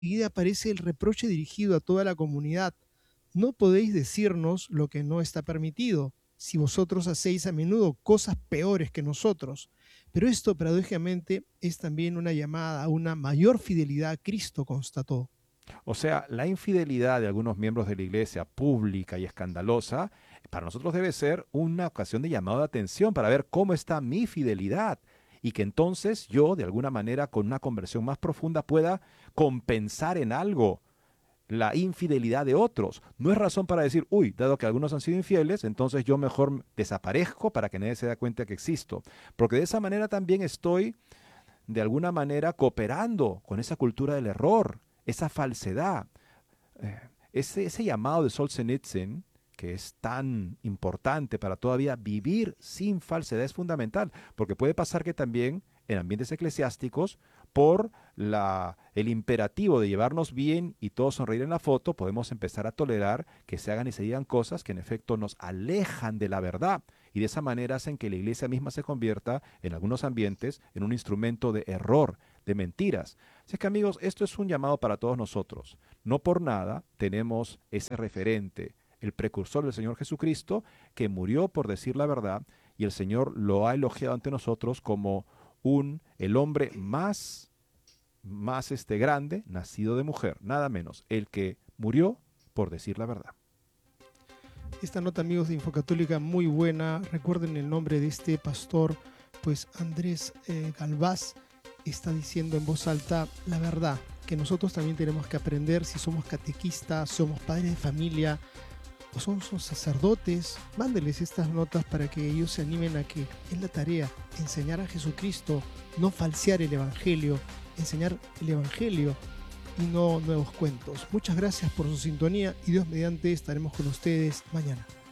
enseguida aparece el reproche dirigido a toda la comunidad. No podéis decirnos lo que no está permitido, si vosotros hacéis a menudo cosas peores que nosotros. Pero esto, paradójicamente, es también una llamada a una mayor fidelidad a Cristo, constató. O sea, la infidelidad de algunos miembros de la iglesia pública y escandalosa, para nosotros debe ser una ocasión de llamado de atención para ver cómo está mi fidelidad y que entonces yo, de alguna manera, con una conversión más profunda, pueda compensar en algo la infidelidad de otros. No es razón para decir, uy, dado que algunos han sido infieles, entonces yo mejor desaparezco para que nadie se dé cuenta que existo. Porque de esa manera también estoy, de alguna manera, cooperando con esa cultura del error, esa falsedad. Eh, ese llamado de Solzhenitsyn, que es tan importante para todavía vivir sin falsedad, es fundamental, porque puede pasar que también en ambientes eclesiásticos, por el imperativo de llevarnos bien y todos sonreír en la foto, podemos empezar a tolerar que se hagan y se digan cosas que en efecto nos alejan de la verdad y de esa manera hacen que la iglesia misma se convierta en algunos ambientes en un instrumento de error, de mentiras. Así es que amigos, esto es un llamado para todos nosotros. No por nada tenemos ese referente, el precursor del Señor Jesucristo, que murió por decir la verdad y el Señor lo ha elogiado ante nosotros como el hombre más grande, nacido de mujer, nada menos, el que murió por decir la verdad. Esta nota, amigos de Infocatólica, muy buena. Recuerden el nombre de este pastor, pues Andrés Galvás está diciendo en voz alta la verdad, que nosotros también tenemos que aprender si somos catequistas, somos padres de familia o somos sacerdotes. Mándeles estas notas para que ellos se animen a que es la tarea, enseñar a Jesucristo, no falsear el Evangelio, enseñar el Evangelio y no nuevos cuentos. Muchas gracias por su sintonía y Dios mediante estaremos con ustedes mañana.